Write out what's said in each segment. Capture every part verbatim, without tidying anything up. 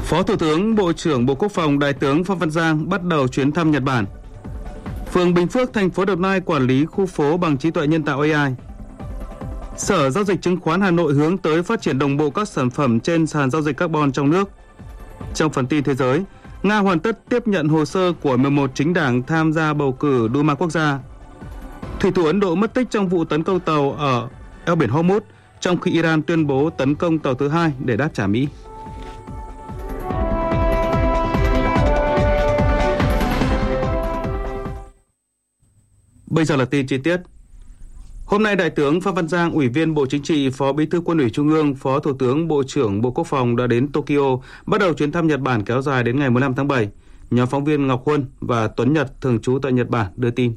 Phó Thủ tướng, Bộ trưởng Bộ Quốc phòng Đại tướng Phan Văn Giang bắt đầu chuyến thăm Nhật Bản. Phường Bình Phước, thành phố Đồng Nai quản lý khu phố bằng trí tuệ nhân tạo a i. Sở Giao dịch Chứng khoán Hà Nội hướng tới phát triển đồng bộ các sản phẩm trên sàn giao dịch carbon trong nước. Trong phần tin thế giới, Nga hoàn tất tiếp nhận hồ sơ của mười một chính đảng tham gia bầu cử Duma quốc gia. Thủy thủ Ấn Độ mất tích trong vụ tấn công tàu ở eo biển Hormuz, trong khi Iran tuyên bố tấn công tàu thứ hai để đáp trả Mỹ. Bây giờ là tin chi tiết. Hôm nay, Đại tướng Phan Văn Giang, Ủy viên Bộ Chính trị, Phó Bí thư Quân ủy Trung ương, Phó Thủ tướng, Bộ trưởng Bộ Quốc phòng đã đến Tokyo, bắt đầu chuyến thăm Nhật Bản kéo dài đến ngày mười lăm tháng bảy. Nhóm phóng viên Ngọc Huân và Tuấn Nhật thường trú tại Nhật Bản đưa tin.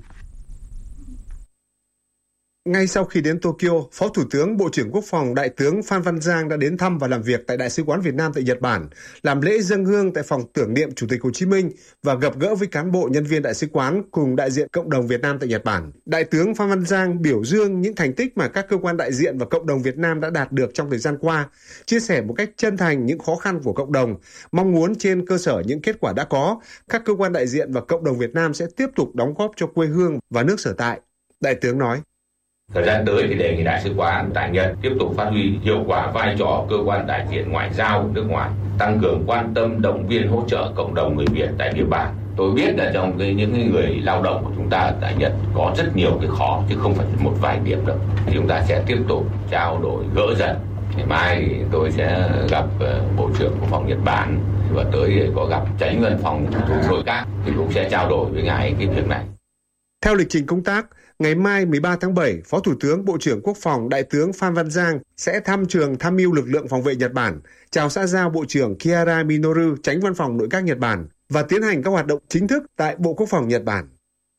Ngay sau khi đến Tokyo, Phó Thủ tướng, Bộ trưởng Quốc phòng Đại tướng Phan Văn Giang đã đến thăm và làm việc tại Đại sứ quán Việt Nam tại Nhật Bản, làm lễ dâng hương tại phòng tưởng niệm Chủ tịch Hồ Chí Minh và gặp gỡ với cán bộ nhân viên Đại sứ quán cùng đại diện cộng đồng Việt Nam tại Nhật Bản. Đại tướng Phan Văn Giang biểu dương những thành tích mà các cơ quan đại diện và cộng đồng Việt Nam đã đạt được trong thời gian qua, chia sẻ một cách chân thành những khó khăn của cộng đồng, mong muốn trên cơ sở những kết quả đã có, các cơ quan đại diện và cộng đồng Việt Nam sẽ tiếp tục đóng góp cho quê hương và nước sở tại. Đại tướng nói: Thời gian tới thì đề nghị Đại sứ quán tại Nhật tiếp tục phát huy hiệu quả vai trò cơ quan đại diện ngoại giao nước ngoài, tăng cường quan tâm, động viên, hỗ trợ cộng đồng người Việt tại địa bàn. Tôi biết là trong cái, những người lao động của chúng ta tại Nhật có rất nhiều cái khó, chứ không phải một vài điểm đâu. Chúng ta sẽ tiếp tục trao đổi gỡ dần. Ngày mai thì tôi sẽ gặp Bộ trưởng Quốc phòng Nhật Bản và tới thì có gặp Chánh văn phòng thủ tướng nội các thì cũng sẽ trao đổi với ngài cái việc này. Theo lịch trình công tác, ngày mai mười ba tháng bảy, Phó Thủ tướng, Bộ trưởng Quốc phòng Đại tướng Phan Văn Giang sẽ thăm trường tham mưu lực lượng phòng vệ Nhật Bản, chào xã giao Bộ trưởng Kiara Minoru, Chánh văn phòng nội các Nhật Bản và tiến hành các hoạt động chính thức tại Bộ Quốc phòng Nhật Bản.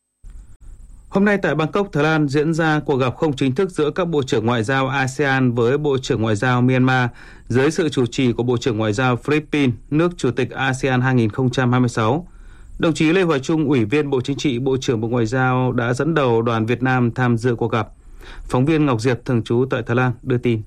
Hôm nay tại Bangkok, Thái Lan diễn ra cuộc gặp không chính thức giữa các Bộ trưởng Ngoại giao a sê an với Bộ trưởng Ngoại giao Myanmar dưới sự chủ trì của Bộ trưởng Ngoại giao Philippines, nước Chủ tịch a sê an hai không hai sáu. Đồng chí Lê Hoài Trung, Ủy viên Bộ Chính trị, Bộ trưởng Bộ Ngoại giao đã dẫn đầu đoàn Việt Nam tham dự cuộc gặp. Phóng viên Ngọc Diệp thường trú tại Thái Lan đưa tin.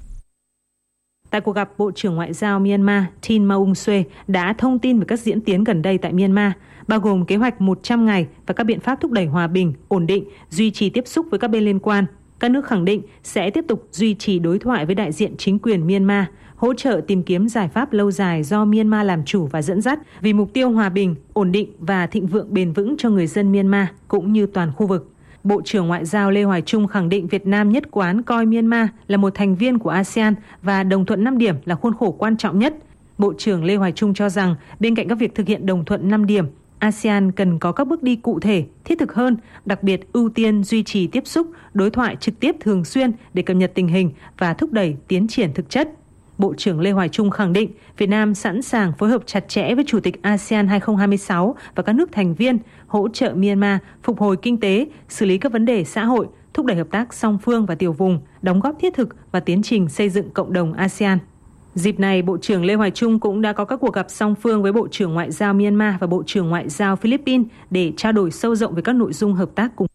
Tại cuộc gặp, Bộ trưởng Ngoại giao Myanmar Tin Maung Swe đã thông tin về các diễn tiến gần đây tại Myanmar, bao gồm kế hoạch một trăm ngày và các biện pháp thúc đẩy hòa bình, ổn định, duy trì tiếp xúc với các bên liên quan. Các nước khẳng định sẽ tiếp tục duy trì đối thoại với đại diện chính quyền Myanmar, hỗ trợ tìm kiếm giải pháp lâu dài do Myanmar làm chủ và dẫn dắt vì mục tiêu hòa bình, ổn định và thịnh vượng bền vững cho người dân Myanmar cũng như toàn khu vực. Bộ trưởng Ngoại giao Lê Hoài Trung khẳng định Việt Nam nhất quán coi Myanmar là một thành viên của a sê an và đồng thuận năm điểm là khuôn khổ quan trọng nhất. Bộ trưởng Lê Hoài Trung cho rằng bên cạnh các việc thực hiện đồng thuận năm điểm, a sê an cần có các bước đi cụ thể, thiết thực hơn, đặc biệt ưu tiên duy trì tiếp xúc, đối thoại trực tiếp thường xuyên để cập nhật tình hình và thúc đẩy tiến triển thực chất. Bộ trưởng Lê Hoài Trung khẳng định Việt Nam sẵn sàng phối hợp chặt chẽ với Chủ tịch a sê an hai không hai sáu và các nước thành viên, hỗ trợ Myanmar phục hồi kinh tế, xử lý các vấn đề xã hội, thúc đẩy hợp tác song phương và tiểu vùng, đóng góp thiết thực vào tiến trình xây dựng cộng đồng a sê an. Dịp này, Bộ trưởng Lê Hoài Trung cũng đã có các cuộc gặp song phương với Bộ trưởng Ngoại giao Myanmar và Bộ trưởng Ngoại giao Philippines để trao đổi sâu rộng về các nội dung hợp tác cùng.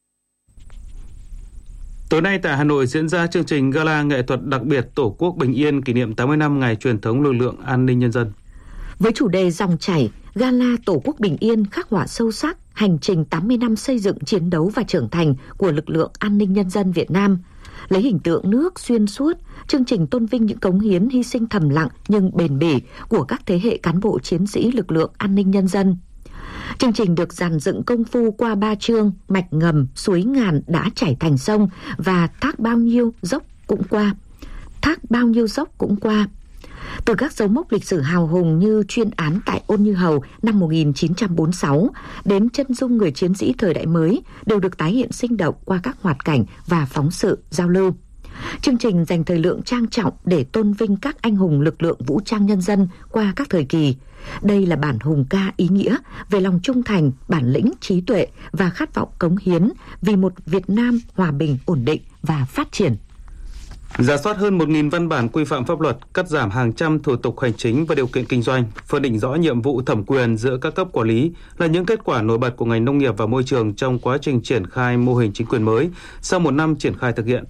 Tối nay tại Hà Nội diễn ra chương trình Gala nghệ thuật đặc biệt Tổ quốc bình yên kỷ niệm tám mươi năm ngày truyền thống lực lượng an ninh nhân dân. Với chủ đề dòng chảy, Gala Tổ quốc bình yên khắc họa sâu sắc hành trình tám mươi năm xây dựng, chiến đấu và trưởng thành của lực lượng an ninh nhân dân Việt Nam. Lấy hình tượng nước xuyên suốt, chương trình tôn vinh những cống hiến hy sinh thầm lặng nhưng bền bỉ của các thế hệ cán bộ chiến sĩ lực lượng an ninh nhân dân. Chương trình được dàn dựng công phu qua ba chương: mạch ngầm, suối ngàn đã chảy thành sông và thác bao nhiêu dốc cũng qua. Thác bao nhiêu dốc cũng qua. Từ các dấu mốc lịch sử hào hùng như chuyên án tại Ôn Như Hầu năm một nghìn chín trăm bốn mươi sáu đến chân dung người chiến sĩ thời đại mới đều được tái hiện sinh động qua các hoạt cảnh và phóng sự giao lưu. Chương trình dành thời lượng trang trọng để tôn vinh các anh hùng lực lượng vũ trang nhân dân qua các thời kỳ. Đây là bản hùng ca ý nghĩa về lòng trung thành, bản lĩnh, trí tuệ và khát vọng cống hiến vì một Việt Nam hòa bình, ổn định và phát triển. Rà soát hơn một nghìn văn bản quy phạm pháp luật, cắt giảm hàng trăm thủ tục hành chính và điều kiện kinh doanh, phân định rõ nhiệm vụ thẩm quyền giữa các cấp quản lý là những kết quả nổi bật của ngành nông nghiệp và môi trường trong quá trình triển khai mô hình chính quyền mới sau một năm triển khai thực hiện.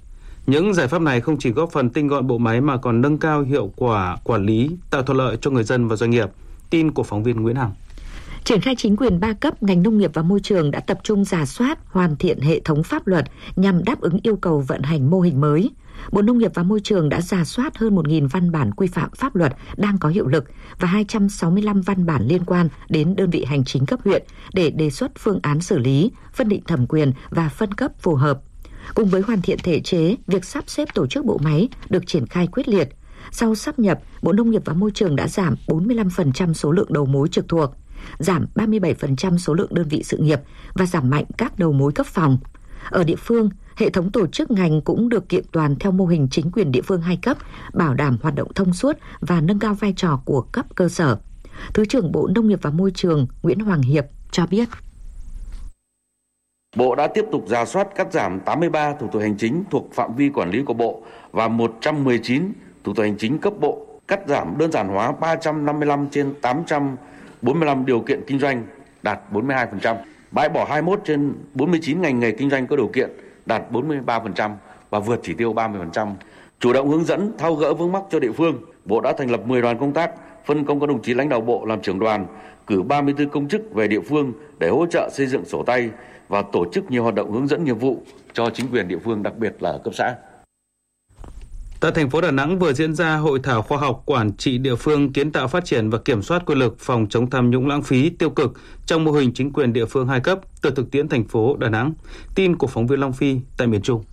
Những giải pháp này không chỉ góp phần tinh gọn bộ máy mà còn nâng cao hiệu quả quản lý, tạo thuận lợi cho người dân và doanh nghiệp. Tin của phóng viên Nguyễn Hằng. Triển khai chính quyền ba cấp, ngành nông nghiệp và môi trường đã tập trung rà soát, hoàn thiện hệ thống pháp luật nhằm đáp ứng yêu cầu vận hành mô hình mới. Bộ Nông nghiệp và Môi trường đã rà soát hơn một nghìn văn bản quy phạm pháp luật đang có hiệu lực và hai trăm sáu mươi lăm văn bản liên quan đến đơn vị hành chính cấp huyện để đề xuất phương án xử lý, phân định thẩm quyền và phân cấp phù hợp. Cùng với hoàn thiện thể chế, việc sắp xếp tổ chức bộ máy được triển khai quyết liệt. Sau sáp nhập, Bộ Nông nghiệp và Môi trường đã giảm bốn mươi lăm phần trăm số lượng đầu mối trực thuộc, giảm ba mươi bảy phần trăm số lượng đơn vị sự nghiệp và giảm mạnh các đầu mối cấp phòng. Ở địa phương, hệ thống tổ chức ngành cũng được kiện toàn theo mô hình chính quyền địa phương hai cấp, bảo đảm hoạt động thông suốt và nâng cao vai trò của cấp cơ sở. Thứ trưởng Bộ Nông nghiệp và Môi trường Nguyễn Hoàng Hiệp cho biết. Bộ đã tiếp tục rà soát cắt giảm tám mươi ba thủ tục hành chính thuộc phạm vi quản lý của Bộ và một trăm mười chín thủ tục hành chính cấp bộ, cắt giảm đơn giản hóa ba trăm năm mươi lăm trên tám trăm bốn mươi lăm điều kiện kinh doanh, đạt bốn mươi hai phần trăm, bãi bỏ hai mươi mốt trên bốn mươi chín ngành nghề kinh doanh có điều kiện, đạt bốn mươi ba phần trăm và vượt chỉ tiêu ba mươi phần trăm. Chủ động hướng dẫn, tháo gỡ vướng mắc cho địa phương, Bộ đã thành lập mười đoàn công tác, phân công các đồng chí lãnh đạo Bộ làm trưởng đoàn, cử ba mươi tư công chức về địa phương để hỗ trợ xây dựng sổ tay và tổ chức nhiều hoạt động hướng dẫn nghiệp vụ cho chính quyền địa phương, đặc biệt là ở cấp xã. Tại thành phố Đà Nẵng vừa diễn ra hội thảo khoa học quản trị địa phương kiến tạo phát triển và kiểm soát quyền lực phòng chống tham nhũng lãng phí tiêu cực trong mô hình chính quyền địa phương hai cấp từ thực tiễn thành phố Đà Nẵng. Tin của phóng viên Long Phi tại miền Trung.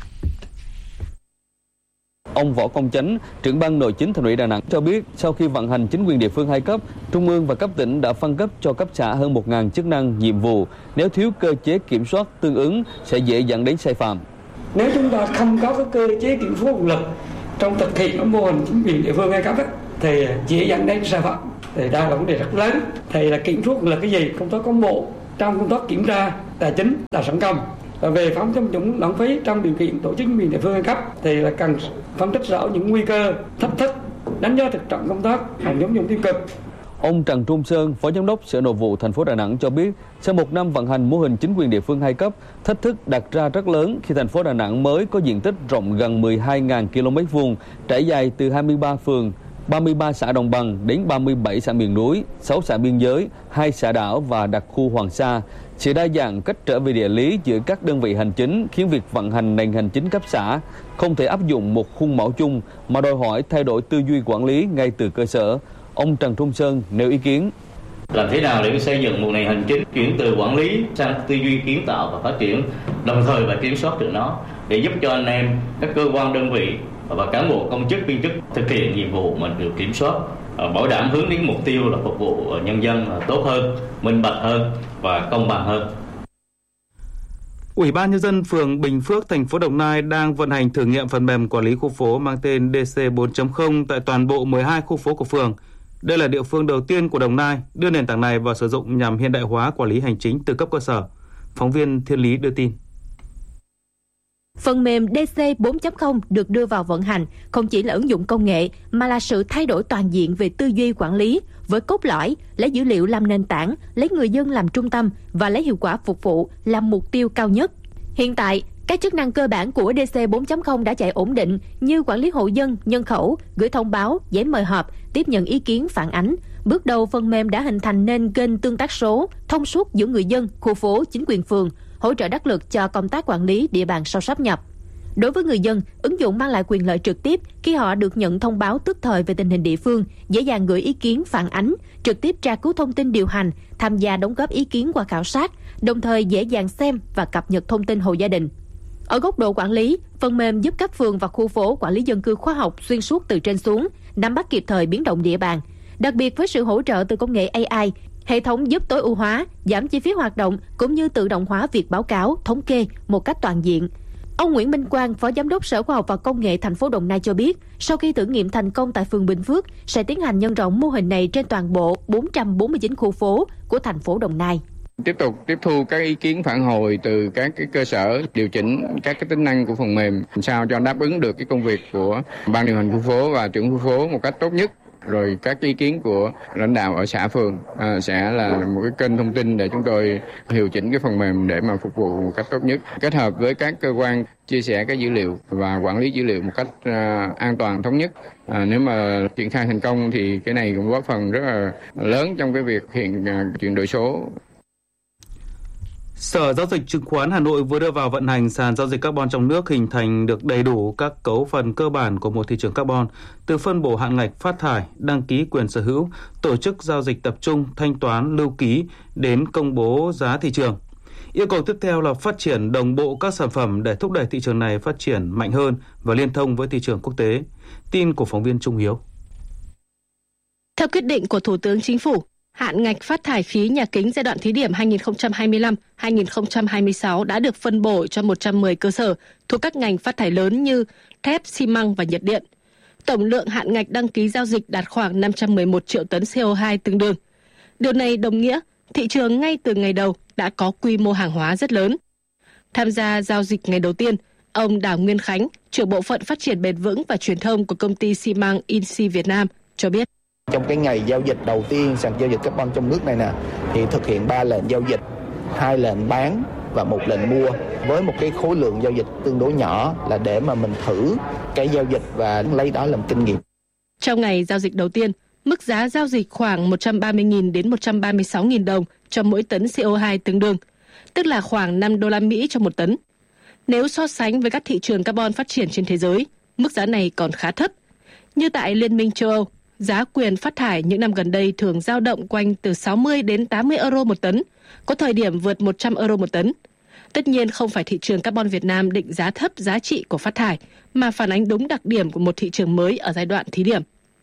Ông Võ Công Chánh, trưởng ban nội chính Thành ủy Đà Nẵng cho biết, sau khi vận hành chính quyền địa phương hai cấp, Trung ương và cấp tỉnh đã phân cấp cho cấp xã hơn một nghìn chức năng, nhiệm vụ. Nếu thiếu cơ chế kiểm soát tương ứng sẽ dễ dẫn đến sai phạm. Nếu chúng ta không có cái cơ chế kiểm soát quyền lực trong thực hiện mô hình chính quyền địa phương hai cấp ấy, thì dễ dẫn đến sai phạm. Thì đây là vấn đề rất lớn. Thì là kiểm soát quyền lực cái gì? Công tác cán bộ, trong công tác kiểm tra tài chính, tài sản công. Và về phòng chống tham nhũng lãng phí trong điều kiện tổ chức chính quyền địa phương hai cấp thì là cần phân tích rõ những nguy cơ, thách thức, đánh giá thực trạng công tác phòng chống tham nhũng tiêu cực. Ông Trần Trung Sơn, Phó Giám đốc Sở Nội vụ thành phố Đà Nẵng cho biết, sau một năm vận hành mô hình chính quyền địa phương hai cấp, thách thức đặt ra rất lớn khi thành phố Đà Nẵng mới có diện tích rộng gần mười hai nghìn ki lô mét vuông, trải dài từ hai mươi ba phường, ba mươi ba xã đồng bằng đến ba mươi bảy xã miền núi, sáu xã biên giới, hai xã đảo và đặc khu Hoàng Sa. Sự đa dạng cách trở về địa lý giữa các đơn vị hành chính khiến việc vận hành nền hành chính cấp xã không thể áp dụng một khuôn mẫu chung mà đòi hỏi thay đổi tư duy quản lý ngay từ cơ sở. Ông Trần Trung Sơn nêu ý kiến. Làm thế nào để xây dựng một nền hành chính chuyển từ quản lý sang tư duy kiến tạo và phát triển, đồng thời và kiểm soát được nó để giúp cho anh em, các cơ quan đơn vị và cán bộ công chức viên chức thực hiện nhiệm vụ mình được kiểm soát, bảo đảm hướng đến mục tiêu là phục vụ nhân dân tốt hơn, minh bạch hơn và công bằng hơn. Ủy ban Nhân dân phường Bình Phước, thành phố Đồng Nai đang vận hành thử nghiệm phần mềm quản lý khu phố mang tên đê xê bốn chấm không tại toàn bộ mười hai khu phố của phường. Đây là địa phương đầu tiên của Đồng Nai đưa nền tảng này vào sử dụng nhằm hiện đại hóa quản lý hành chính từ cấp cơ sở. Phóng viên Thiên Lý đưa tin. Phần mềm đê xê bốn chấm không được đưa vào vận hành không chỉ là ứng dụng công nghệ mà là sự thay đổi toàn diện về tư duy quản lý, với cốt lõi lấy dữ liệu làm nền tảng, lấy người dân làm trung tâm và lấy hiệu quả phục vụ làm mục tiêu cao nhất. Hiện tại, các chức năng cơ bản của đê xê bốn chấm không đã chạy ổn định như quản lý hộ dân, nhân khẩu, gửi thông báo, giấy mời họp, tiếp nhận ý kiến phản ánh. Bước đầu, phần mềm đã hình thành nên kênh tương tác số, thông suốt giữa người dân, khu phố, chính quyền phường, hỗ trợ đắc lực cho công tác quản lý địa bàn sau sáp nhập. Đối với người dân, ứng dụng mang lại quyền lợi trực tiếp khi họ được nhận thông báo tức thời về tình hình địa phương, dễ dàng gửi ý kiến phản ánh, trực tiếp tra cứu thông tin điều hành, tham gia đóng góp ý kiến qua khảo sát, đồng thời dễ dàng xem và cập nhật thông tin hộ gia đình. Ở góc độ quản lý, phần mềm giúp các phường và khu phố quản lý dân cư khoa học xuyên suốt từ trên xuống, nắm bắt kịp thời biến động địa bàn. Đặc biệt với sự hỗ trợ từ công nghệ a i, hệ thống giúp tối ưu hóa, giảm chi phí hoạt động cũng như tự động hóa việc báo cáo, thống kê một cách toàn diện. Ông Nguyễn Minh Quang, Phó Giám đốc Sở Khoa học và Công nghệ thành phố Đồng Nai cho biết, sau khi thử nghiệm thành công tại phường Bình Phước, sẽ tiến hành nhân rộng mô hình này trên toàn bộ bốn trăm bốn mươi chín khu phố của thành phố Đồng Nai. Tiếp tục tiếp thu các ý kiến phản hồi từ các cái cơ sở, điều chỉnh các cái tính năng của phần mềm sao cho đáp ứng được cái công việc của ban điều hành khu phố và trưởng khu phố một cách tốt nhất. rồi các ý kiến của lãnh đạo ở xã phường à, sẽ là một cái kênh thông tin để chúng tôi điều chỉnh cái phần mềm để mà phục vụ một cách tốt nhất, kết hợp với các cơ quan chia sẻ các dữ liệu và quản lý dữ liệu một cách à, an toàn thống nhất. À, nếu mà triển khai thành công thì cái này cũng góp phần rất là lớn trong cái việc hiện à, chuyển đổi số. Sở Giao dịch Chứng khoán Hà Nội vừa đưa vào vận hành sàn giao dịch carbon trong nước, hình thành được đầy đủ các cấu phần cơ bản của một thị trường carbon, từ phân bổ hạn ngạch phát thải, đăng ký quyền sở hữu, tổ chức giao dịch tập trung, thanh toán, lưu ký đến công bố giá thị trường. Yêu cầu tiếp theo là phát triển đồng bộ các sản phẩm để thúc đẩy thị trường này phát triển mạnh hơn và liên thông với thị trường quốc tế. Tin của phóng viên Trung Hiếu. Theo quyết định của Thủ tướng Chính phủ, hạn ngạch phát thải khí nhà kính giai đoạn thí điểm hai nghìn không trăm hai mươi lăm đến hai nghìn không trăm hai mươi sáu đã được phân bổ cho một trăm mười cơ sở thuộc các ngành phát thải lớn như thép, xi măng và nhiệt điện. Tổng lượng hạn ngạch đăng ký giao dịch đạt khoảng năm trăm mười một triệu tấn xê o hai tương đương. Điều này đồng nghĩa thị trường ngay từ ngày đầu đã có quy mô hàng hóa rất lớn. Tham gia giao dịch ngày đầu tiên, ông Đào Nguyên Khánh, trưởng bộ phận phát triển bền vững và truyền thông của công ty xi măng Insi Việt Nam cho biết. Trong cái ngày giao dịch đầu tiên sàn giao dịch carbon trong nước này nè, thì thực hiện ba lệnh giao dịch, hai lệnh bán và một lệnh mua với một cái khối lượng giao dịch tương đối nhỏ, là để mà mình thử cái giao dịch và lấy đó làm kinh nghiệm. Trong ngày giao dịch đầu tiên, mức giá giao dịch khoảng một trăm ba mươi nghìn đến một trăm ba mươi sáu nghìn đồng cho mỗi tấn xê o hai tương đương, tức là khoảng năm đô la Mỹ cho một tấn. Nếu so sánh với các thị trường carbon phát triển trên thế giới, mức giá này còn khá thấp. Như tại Liên minh châu Âu, giá quyền phát thải những năm gần đây thường dao động quanh từ sáu mươi đến tám mươi euro một tấn, có thời điểm vượt một trăm euro một tấn. Tất nhiên không phải thị trường carbon Việt Nam định giá thấp giá trị của phát thải, mà phản ánh đúng đặc điểm của một thị trường mới ở giai đoạn thí điểm.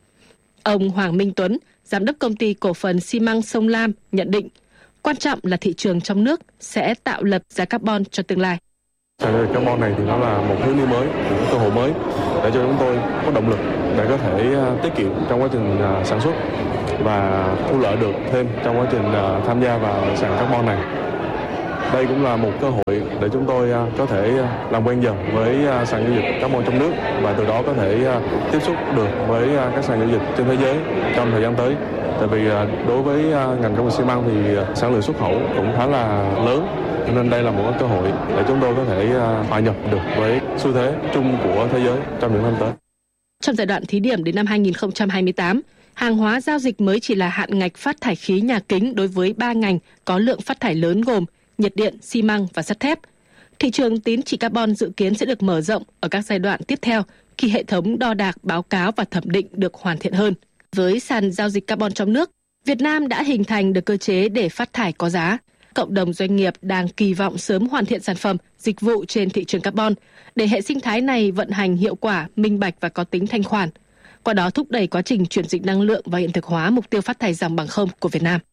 Ông Hoàng Minh Tuấn, giám đốc công ty cổ phần xi măng Sông Lam nhận định, quan trọng là thị trường trong nước sẽ tạo lập giá carbon cho tương lai. Sàn giao dịch carbon này thì nó là một hướng đi mới, một cơ hội mới để cho chúng tôi có động lực để có thể tiết kiệm trong quá trình sản xuất và thu lợi được thêm trong quá trình tham gia vào sàn carbon này. Đây cũng là một cơ hội để chúng tôi có thể làm quen dần với sàn giao dịch carbon trong nước và từ đó có thể tiếp xúc được với các sàn giao dịch trên thế giới trong thời gian tới. Tại vì đối với ngành công nghiệp xi măng thì sản lượng xuất khẩu cũng khá là lớn, nên đây là một cơ hội để chúng tôi có thể hòa nhập được với xu thế chung của thế giới trong những năm tới. Trong giai đoạn thí điểm đến năm hai nghìn không trăm hai mươi tám, hàng hóa giao dịch mới chỉ là hạn ngạch phát thải khí nhà kính đối với ba ngành có lượng phát thải lớn gồm nhiệt điện, xi măng và sắt thép. Thị trường tín chỉ carbon dự kiến sẽ được mở rộng ở các giai đoạn tiếp theo khi hệ thống đo đạc, báo cáo và thẩm định được hoàn thiện hơn. Với sàn giao dịch carbon trong nước, Việt Nam đã hình thành được cơ chế để phát thải có giá. Cộng đồng doanh nghiệp đang kỳ vọng sớm hoàn thiện sản phẩm, dịch vụ trên thị trường carbon để hệ sinh thái này vận hành hiệu quả, minh bạch và có tính thanh khoản. Qua đó thúc đẩy quá trình chuyển dịch năng lượng và hiện thực hóa mục tiêu phát thải ròng bằng không của Việt Nam.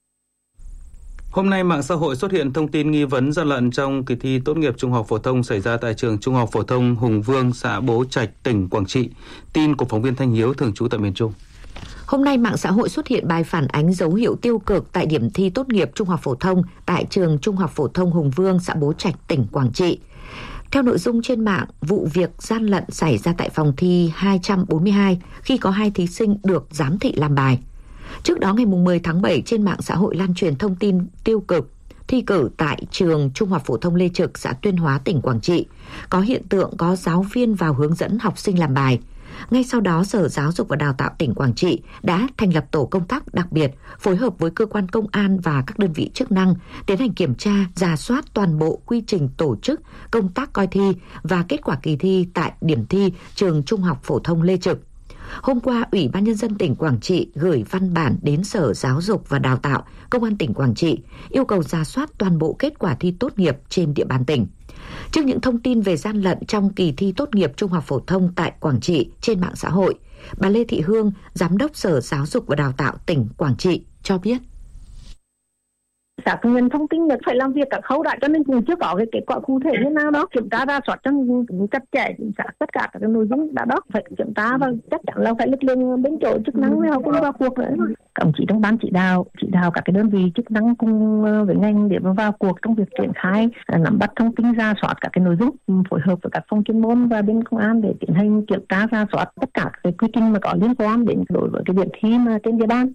Hôm nay, mạng xã hội xuất hiện thông tin nghi vấn gian lận trong kỳ thi tốt nghiệp trung học phổ thông xảy ra tại trường Trung học phổ thông Hùng Vương, xã Bố Trạch, tỉnh Quảng Trị. Tin của phóng viên Thanh Hiếu thường trú tại miền Trung. Hôm nay, mạng xã hội xuất hiện bài phản ánh dấu hiệu tiêu cực tại điểm thi tốt nghiệp trung học phổ thông tại trường Trung học phổ thông Hùng Vương, xã Bố Trạch, tỉnh Quảng Trị. Theo nội dung trên mạng, vụ việc gian lận xảy ra tại phòng thi hai trăm bốn mươi hai khi có hai thí sinh được giám thị làm bài. Trước đó, ngày mười tháng bảy, trên mạng xã hội lan truyền thông tin tiêu cực thi cử tại trường Trung học phổ thông Lê Trực, xã Tuyên Hóa, tỉnh Quảng Trị. Có hiện tượng có giáo viên vào hướng dẫn học sinh làm bài. Ngay sau đó, Sở Giáo dục và Đào tạo tỉnh Quảng Trị đã thành lập tổ công tác đặc biệt, phối hợp với cơ quan công an và các đơn vị chức năng, tiến hành kiểm tra, rà soát toàn bộ quy trình tổ chức, công tác coi thi và kết quả kỳ thi tại điểm thi trường Trung học phổ thông Lê Trực. Hôm qua, Ủy ban Nhân dân tỉnh Quảng Trị gửi văn bản đến Sở Giáo dục và Đào tạo, Công an tỉnh Quảng Trị, yêu cầu rà soát toàn bộ kết quả thi tốt nghiệp trên địa bàn tỉnh. Trước những thông tin về gian lận trong kỳ thi tốt nghiệp trung học phổ thông tại Quảng Trị trên mạng xã hội, bà Lê Thị Hương, Giám đốc Sở Giáo dục và Đào tạo tỉnh Quảng Trị cho biết. Các công nhân thông tin được phải làm việc các khâu đã, cho nên cũng chưa có cái kết quả cụ thể như nào đó. Kiểm tra ra soát cho chặt chẽ chính xác tất cả các nội dung đã đó phải kiểm tra, và chắc chắn là phải lực lượng bên chỗ chức năng với họ cũng vào cuộc nữa. Các đồng chí trong ban chỉ đạo chỉ đạo các cái đơn vị chức năng cùng với ngành để mà vào cuộc trong việc triển khai nắm bắt thông tin, ra soát các cái nội dung, phối hợp với các phòng chuyên môn và bên công an để tiến hành kiểm tra ra soát tất cả cái quy trình mà có liên quan đến đối với cái điểm thi mà trên địa bàn.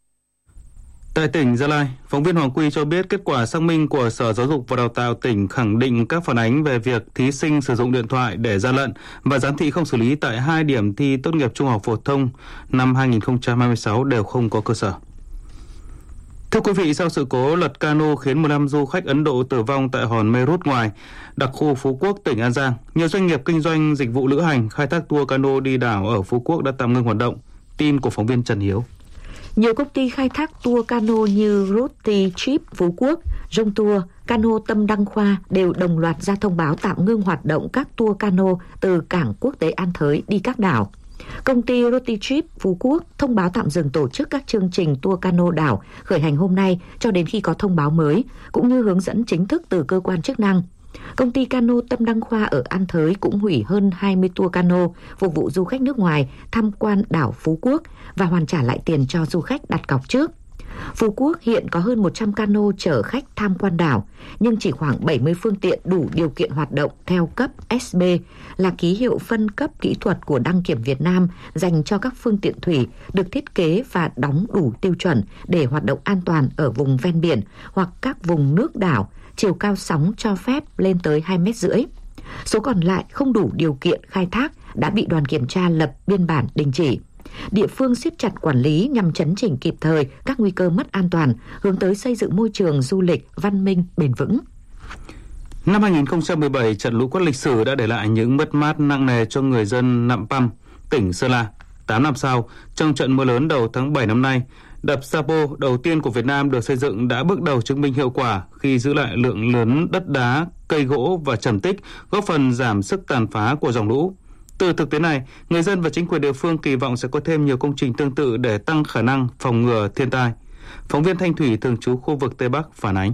Tại tỉnh Gia Lai, phóng viên Hoàng Quy cho biết kết quả xác minh của Sở Giáo dục và Đào tạo tỉnh khẳng định các phản ánh về việc thí sinh sử dụng điện thoại để gian lận và giám thị không xử lý tại hai điểm thi tốt nghiệp trung học phổ thông năm hai không hai sáu đều không có cơ sở. Thưa quý vị, sau sự cố lật cano khiến mười lăm du khách Ấn Độ tử vong tại hòn Mê Rút ngoài đặc khu Phú Quốc, tỉnh An Giang, nhiều doanh nghiệp kinh doanh dịch vụ lữ hành khai thác tour cano đi đảo ở Phú Quốc đã tạm ngưng hoạt động. Tin của phóng viên Trần Hiếu. Nhiều công ty khai thác tour cano như Ruti Trip Phú Quốc, Rông Tour, Cano Tâm Đăng Khoa đều đồng loạt ra thông báo tạm ngưng hoạt động các tour cano từ cảng quốc tế An Thới đi các đảo. Công ty Ruti Trip Phú Quốc thông báo tạm dừng tổ chức các chương trình tour cano đảo khởi hành hôm nay cho đến khi có thông báo mới, cũng như hướng dẫn chính thức từ cơ quan chức năng. Công ty Cano Tâm Đăng Khoa ở An Thới cũng hủy hơn hai mươi tour cano phục vụ du khách nước ngoài tham quan đảo Phú Quốc và hoàn trả lại tiền cho du khách đặt cọc trước. Phú Quốc hiện có hơn một trăm cano chở khách tham quan đảo, nhưng chỉ khoảng bảy mươi phương tiện đủ điều kiện hoạt động theo cấp ét bê là ký hiệu phân cấp kỹ thuật của Đăng kiểm Việt Nam dành cho các phương tiện thủy được thiết kế và đóng đủ tiêu chuẩn để hoạt động an toàn ở vùng ven biển hoặc các vùng nước đảo, chiều cao sóng cho phép lên tới hai mét rưỡi. Số còn lại không đủ điều kiện khai thác đã bị đoàn kiểm tra lập biên bản đình chỉ. Địa phương siết chặt quản lý nhằm chấn chỉnh kịp thời các nguy cơ mất an toàn, hướng tới xây dựng môi trường du lịch văn minh bền vững. Năm hai không một bảy, trận lũ quét lịch sử đã để lại những mất mát nặng nề cho người dân Nạm Păm, tỉnh Sơn La. Tám năm sau, trong trận mưa lớn đầu tháng bảy năm nay, đập Sapo đầu tiên của Việt Nam được xây dựng đã bước đầu chứng minh hiệu quả khi giữ lại lượng lớn đất đá, cây gỗ và trầm tích, góp phần giảm sức tàn phá của dòng lũ. Từ thực tế này, người dân và chính quyền địa phương kỳ vọng sẽ có thêm nhiều công trình tương tự để tăng khả năng phòng ngừa thiên tai. Phóng viên Thanh Thủy thường trú khu vực Tây Bắc phản ánh.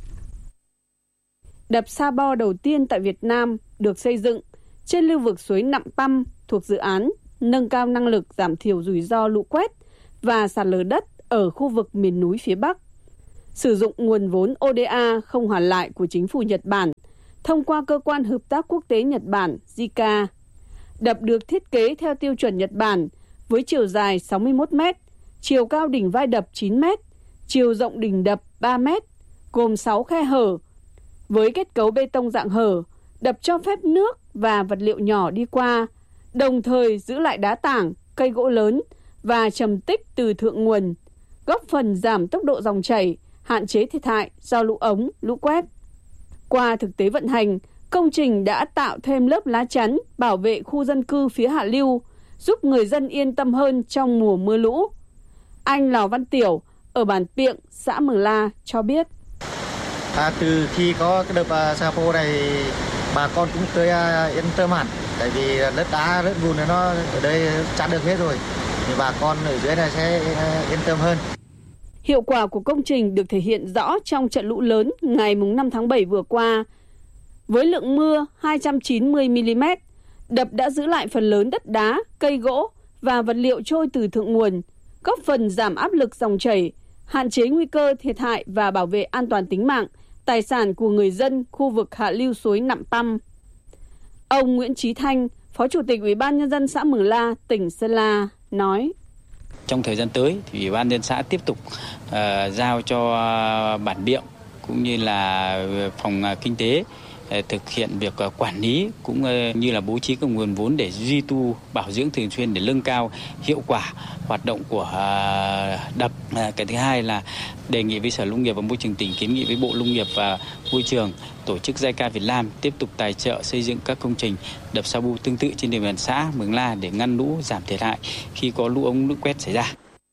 Đập Sapo đầu tiên tại Việt Nam được xây dựng trên lưu vực suối Nạm Păm thuộc dự án nâng cao năng lực giảm thiểu rủi ro lũ quét và sạt lở đất ở khu vực miền núi phía Bắc. Sử dụng nguồn vốn ô đê a không hoàn lại của chính phủ Nhật Bản thông qua cơ quan hợp tác quốc tế Nhật Bản gi ca a. Đập được thiết kế theo tiêu chuẩn Nhật Bản với chiều dài sáu mươi mốt mét, chiều cao đỉnh vai đập chín mét, chiều rộng đỉnh đập ba mét, gồm sáu khe hở. Với kết cấu bê tông dạng hở, đập cho phép nước và vật liệu nhỏ đi qua, đồng thời giữ lại đá tảng, cây gỗ lớn và trầm tích từ thượng nguồn, góp phần giảm tốc độ dòng chảy, hạn chế thiệt hại do lũ ống, lũ quét. Qua thực tế vận hành, công trình đã tạo thêm lớp lá chắn bảo vệ khu dân cư phía hạ lưu, giúp người dân yên tâm hơn trong mùa mưa lũ. Anh Lò Văn Tiểu ở bản Piệng, xã Mường La cho biết. À, từ khi có cái đập uh, Sapo này, bà con cũng tới uh, yên tâm hẳn, tại vì đất đá, đất bùn nó ở đây chắn được hết rồi, thì bà con ở dưới này sẽ uh, yên tâm hơn. Hiệu quả của công trình được thể hiện rõ trong trận lũ lớn ngày năm tháng bảy vừa qua. Với lượng mưa hai trăm chín mươi mi-li-mét, đập đã giữ lại phần lớn đất đá, cây gỗ và vật liệu trôi từ thượng nguồn, góp phần giảm áp lực dòng chảy, hạn chế nguy cơ thiệt hại và bảo vệ an toàn tính mạng, tài sản của người dân khu vực hạ lưu suối Nạm Păm. Ông Nguyễn Chí Thanh, Phó Chủ tịch Ủy ban Nhân dân xã Mường La, tỉnh Sơn La, nói. Trong thời gian tới, thì Ủy ban nhân xã tiếp tục uh, giao cho bản Piệng cũng như là phòng uh, kinh tế uh, thực hiện việc uh, quản lý cũng uh, như là bố trí các nguồn vốn để duy tu bảo dưỡng thường xuyên để nâng cao hiệu quả hoạt động của uh, đập. Uh, cái thứ hai là đề nghị với Sở Nông nghiệp và Môi trường tỉnh, kiến nghị với Bộ Nông nghiệp và Môi trường tổ chức gi ca Việt Nam tiếp tục tài trợ xây dựng các công trình đập Sapo tương tự trên địa bàn xã Mường La để ngăn lũ, giảm thiệt hại khi có lũ ống, lũ quét xảy ra.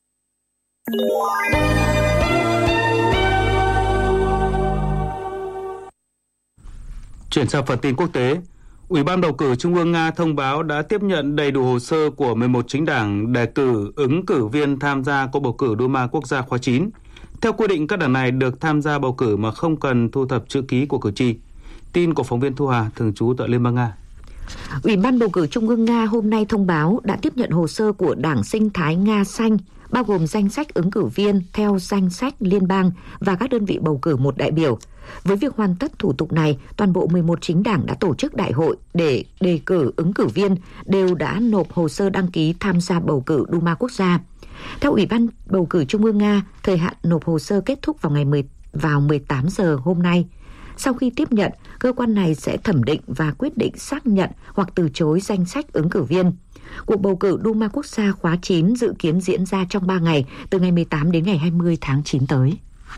Chuyển sang phần tin quốc tế, Ủy ban bầu cử Trung ương Nga thông báo đã tiếp nhận đầy đủ hồ sơ của mười một chính đảng đề cử ứng cử viên tham gia cuộc bầu cử Duma quốc gia khóa chín. Theo quy định, các đảng này được tham gia bầu cử mà không cần thu thập chữ ký của cử tri. Tin của phóng viên Thu Hà, thường trú tại Liên bang Nga. Ủy ban bầu cử Trung ương Nga hôm nay thông báo đã tiếp nhận hồ sơ của Đảng Sinh thái Nga Xanh, bao gồm danh sách ứng cử viên theo danh sách liên bang và các đơn vị bầu cử một đại biểu. Với việc hoàn tất thủ tục này, toàn bộ mười một chính đảng đã tổ chức đại hội để đề cử ứng cử viên đều đã nộp hồ sơ đăng ký tham gia bầu cử Duma quốc gia. Theo Ủy ban bầu cử Trung ương Nga, thời hạn nộp hồ sơ kết thúc vào ngày mười vào mười tám giờ hôm nay. Sau khi tiếp nhận, cơ quan này sẽ thẩm định và quyết định xác nhận hoặc từ chối danh sách ứng cử viên. Cuộc bầu cử Duma quốc gia khóa chín dự kiến diễn ra trong ba ngày, từ ngày mười tám đến ngày hai mươi tháng chín tới.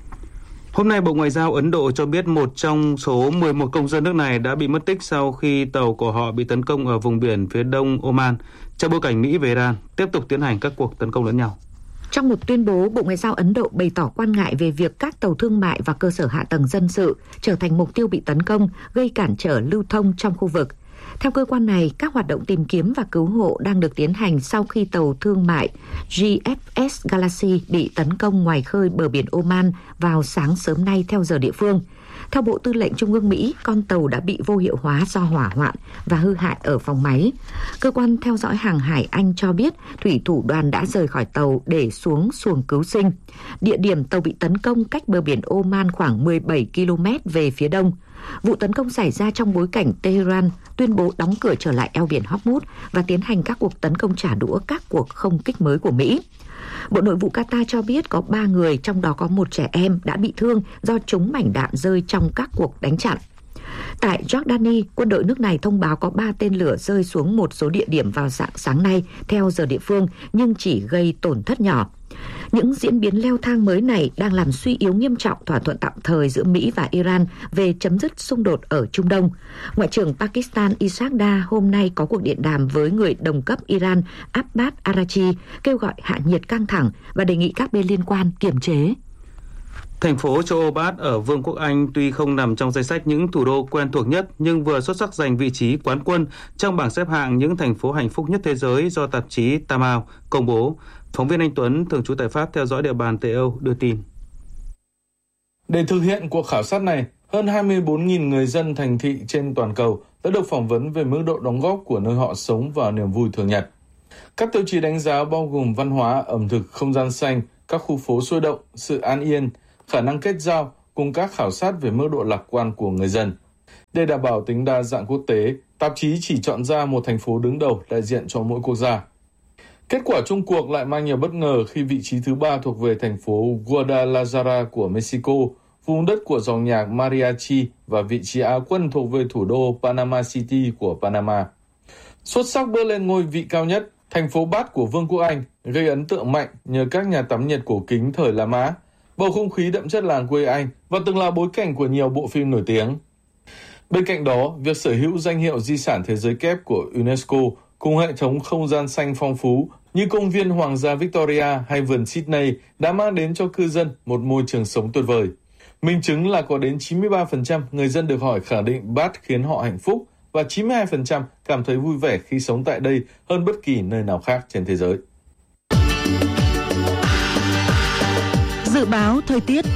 Hôm nay, Bộ Ngoại giao Ấn Độ cho biết một trong số mười một công dân nước này đã bị mất tích sau khi tàu của họ bị tấn công ở vùng biển phía đông Oman, trong bối cảnh Mỹ và Iran tiếp tục tiến hành các cuộc tấn công lẫn nhau. Trong một tuyên bố, Bộ Ngoại giao Ấn Độ bày tỏ quan ngại về việc các tàu thương mại và cơ sở hạ tầng dân sự trở thành mục tiêu bị tấn công, gây cản trở lưu thông trong khu vực. Theo cơ quan này, các hoạt động tìm kiếm và cứu hộ đang được tiến hành sau khi tàu thương mại giê ép ét Galaxy bị tấn công ngoài khơi bờ biển Oman vào sáng sớm nay theo giờ địa phương. Theo Bộ Tư lệnh Trung ương Mỹ, con tàu đã bị vô hiệu hóa do hỏa hoạn và hư hại ở phòng máy. Cơ quan theo dõi hàng hải Anh cho biết thủy thủ đoàn đã rời khỏi tàu để xuống xuồng cứu sinh. Địa điểm tàu bị tấn công cách bờ biển Oman khoảng mười bảy ki lô mét về phía đông. Vụ tấn công xảy ra trong bối cảnh Tehran tuyên bố đóng cửa trở lại eo biển Hormuz và tiến hành các cuộc tấn công trả đũa các cuộc không kích mới của Mỹ. Bộ Nội vụ Qatar cho biết có ba người, trong đó có một trẻ em, đã bị thương do trúng mảnh đạn rơi trong các cuộc đánh chặn. Tại Jordani, quân đội nước này thông báo có ba tên lửa rơi xuống một số địa điểm vào rạng sáng nay theo giờ địa phương, nhưng chỉ gây tổn thất nhỏ. Những diễn biến leo thang mới này đang làm suy yếu nghiêm trọng thỏa thuận tạm thời giữa Mỹ và Iran về chấm dứt xung đột ở Trung Đông. Ngoại trưởng Pakistan Ishaq Dar hôm nay có cuộc điện đàm với người đồng cấp Iran Abbas Araghchi, kêu gọi hạ nhiệt căng thẳng và đề nghị các bên liên quan kiềm chế. Thành phố châu Âu Bath ở Vương quốc Anh tuy không nằm trong danh sách những thủ đô quen thuộc nhất, nhưng vừa xuất sắc giành vị trí quán quân trong bảng xếp hạng những thành phố hạnh phúc nhất thế giới do tạp chí Time Out công bố. Phóng viên Anh Tuấn, thường trú tại Pháp theo dõi địa bàn Tây Âu, đưa tin. Để thực hiện cuộc khảo sát này, hơn hai mươi bốn nghìn người dân thành thị trên toàn cầu đã được phỏng vấn về mức độ đóng góp của nơi họ sống vào niềm vui thường nhật. Các tiêu chí đánh giá bao gồm văn hóa, ẩm thực, không gian xanh, các khu phố sôi động, sự an yên, khả năng kết giao cùng các khảo sát về mức độ lạc quan của người dân. Để đảm bảo tính đa dạng quốc tế, tạp chí chỉ chọn ra một thành phố đứng đầu đại diện cho mỗi quốc gia. Kết quả chung cuộc lại mang nhiều bất ngờ khi vị trí thứ ba thuộc về thành phố Guadalajara của Mexico, vùng đất của dòng nhạc mariachi, và vị trí Á quân thuộc về thủ đô Panama City của Panama. Xuất sắc bước lên ngôi vị cao nhất, thành phố Bath của Vương quốc Anh gây ấn tượng mạnh nhờ các nhà tắm nhiệt cổ kính thời La Mã, bầu không khí đậm chất làng quê Anh và từng là bối cảnh của nhiều bộ phim nổi tiếng. Bên cạnh đó, việc sở hữu danh hiệu di sản thế giới kép của UNESCO cùng hệ thống không gian xanh phong phú như công viên Hoàng gia Victoria hay vườn Sydney đã mang đến cho cư dân một môi trường sống tuyệt vời. Minh chứng là có đến chín mươi ba phần trăm người dân được hỏi khẳng định Bath khiến họ hạnh phúc và chín mươi hai phần trăm cảm thấy vui vẻ khi sống tại đây hơn bất kỳ nơi nào khác trên thế giới. Dự báo thời tiết.